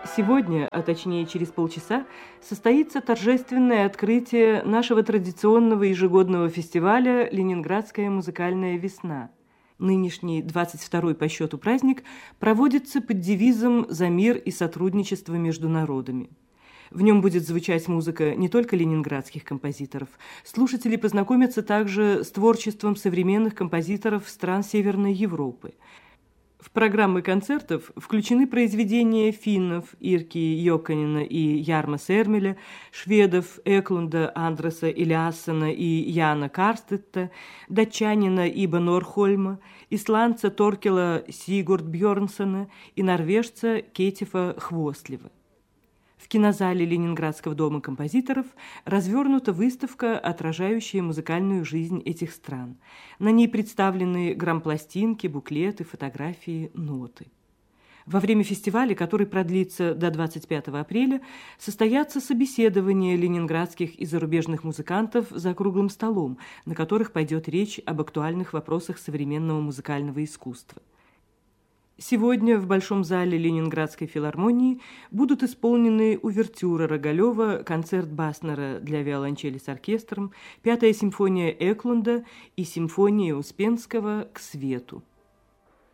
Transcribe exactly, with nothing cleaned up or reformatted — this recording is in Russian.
Сегодня, а точнее через полчаса, состоится торжественное открытие нашего традиционного ежегодного фестиваля «Ленинградская музыкальная весна». Нынешний двадцать второй по счету праздник проводится под девизом «За мир и сотрудничество между народами». В нем будет звучать музыка не только ленинградских композиторов. Слушатели познакомятся также с творчеством современных композиторов стран Северной Европы. В программы концертов включены произведения финнов Ирки Йоканина и Ярмаса Эрмеля, шведов Эклунда Андреса Элиассена и Яна Карстетта, датчанина Иба Норхольма, исландца Торкела Сигурдбьернсона и норвежца Кетифа Хвостлева. В кинозале Ленинградского дома композиторов развернута выставка, отражающая музыкальную жизнь этих стран. На ней представлены грампластинки, буклеты, фотографии, ноты. Во время фестиваля, который продлится до двадцать пятого апреля, состоятся собеседования ленинградских и зарубежных музыкантов за круглым столом, на которых пойдет речь об актуальных вопросах современного музыкального искусства. Сегодня в Большом зале Ленинградской филармонии будут исполнены увертюра Рогалева, концерт Баснера для виолончели с оркестром, пятая симфония Эклунда и симфония Успенского «К свету».